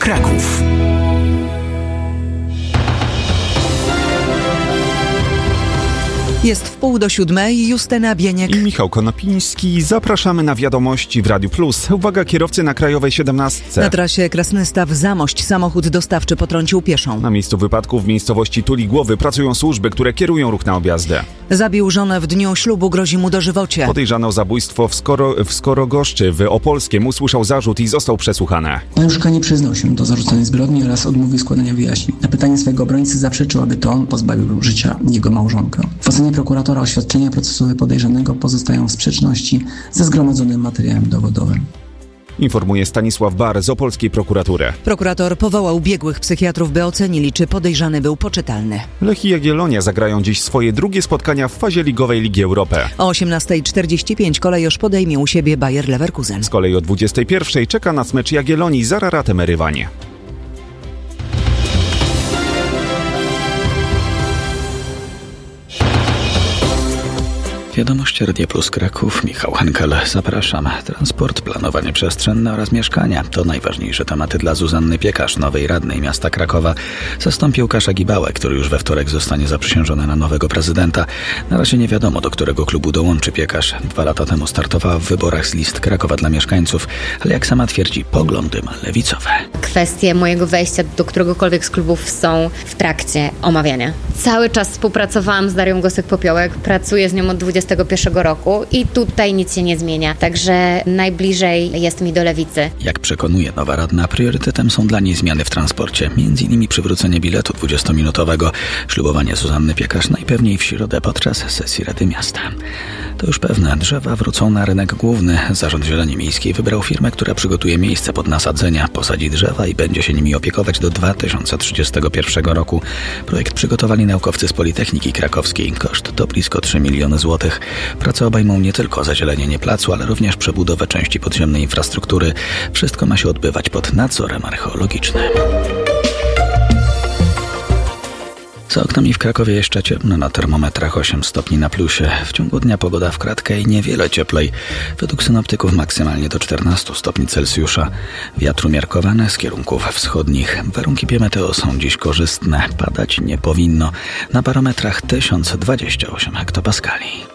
Kraków. Jest 6:30, Justyna Bieniek i Michał Konopiński. Zapraszamy na wiadomości w Radiu Plus. Uwaga, kierowcy na Krajowej 17. Na trasie Krasnystaw-Zamość samochód dostawczy potrącił pieszą. Na miejscu wypadku w miejscowości Tuligłowy pracują służby, które kierują ruch na objazdę. Zabił żonę w dniu ślubu, grozi mu dożywocie. Podejrzany o zabójstwo w Skorogoszczy w Opolskiem usłyszał zarzut i został przesłuchany. Januszka nie przyznał się do zarzuconej zbrodni oraz odmówił składania wyjaśnień. Na pytanie swojego obrońcy zaprzeczył, aby to on pozbawił życia jego małżonkę. W ocenie prokuratora oświadczenia procesowe podejrzanego pozostają w sprzeczności ze zgromadzonym materiałem dowodowym. Informuje Stanisław Bar z opolskiej prokuratury. Prokurator powołał biegłych psychiatrów, by ocenili, czy podejrzany był poczytalny. Lech i Jagiellonia zagrają dziś swoje drugie spotkania w fazie ligowej Ligi Europy. O 18:45 Kolejosz podejmie u siebie Bayer Leverkusen. Z kolei o 21:00 czeka nas mecz Jagiellonii z Araratem Erywanie. Wiadomości Radia Plus Kraków, Michał Henkel. Zapraszam. Transport, planowanie przestrzenne oraz mieszkania to najważniejsze tematy dla Zuzanny Piekarz, nowej radnej miasta Krakowa. Zastąpi Łukasza Gibałę, który już we wtorek zostanie zaprzysiężony na nowego prezydenta. Na razie nie wiadomo, do którego klubu dołączy Piekarz. 2 lata temu startowała w wyborach z list Krakowa dla mieszkańców, ale jak sama twierdzi, poglądy ma lewicowe. Kwestie mojego wejścia do któregokolwiek z klubów są w trakcie omawiania. Cały czas współpracowałam z Darią Gosek-Popiołek, pracuję z nią od 2021 roku i tutaj nic się nie zmienia, także najbliżej jest mi do lewicy. Jak przekonuje nowa radna, priorytetem są dla niej zmiany w transporcie, m.in. przywrócenie biletu 20-minutowego. Ślubowanie Zuzanny Piekarz najpewniej w środę podczas sesji Rady Miasta. To już pewne, drzewa wrócą na rynek główny. Zarząd Zieleni Miejskiej wybrał firmę, która przygotuje miejsce pod nasadzenia, posadzi drzewa i będzie się nimi opiekować do 2031 roku. Projekt przygotowali naukowcy z Politechniki Krakowskiej. Koszt to blisko 3 miliony złotych. Prace obejmą nie tylko zazielenienie placu, ale również przebudowę części podziemnej infrastruktury. Wszystko ma się odbywać pod nadzorem archeologicznym. Za oknami w Krakowie jeszcze ciemno, na termometrach 8 stopni na plusie. W ciągu dnia pogoda w kratkę i niewiele cieplej. Według synoptyków maksymalnie do 14 stopni Celsjusza. Wiatr umiarkowany z kierunków wschodnich. Warunki biometeo są dziś korzystne. Padać nie powinno. Na barometrach 1028 hektopaskali.